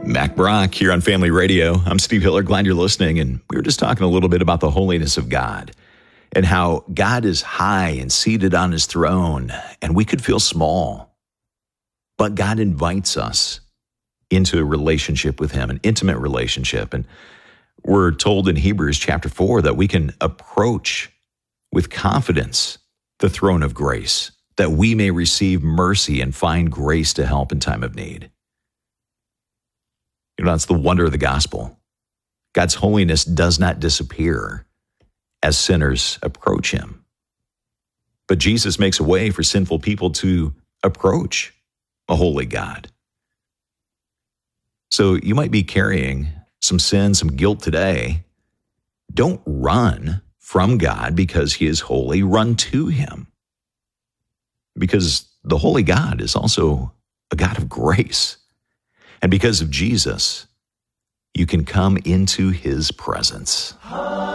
Mac Brock here on Family Radio. I'm Steve Hiller. Glad you're listening. And we were just talking a little bit about the holiness of God and how God is high and seated on his throne, and we could feel small. But God invites us into a relationship with him, an intimate relationship. And we're told in Hebrews chapter 4 that we can approach with confidence the throne of grace, that we may receive mercy and find grace to help in time of need. You know, that's the wonder of the gospel. God's holiness does not disappear as sinners approach him. But Jesus makes a way for sinful people to approach a holy God. So you might be carrying some sin, some guilt today. Don't run from God because he is holy. Run to him. Because the holy God is also a God of grace. And because of Jesus, you can come into his presence.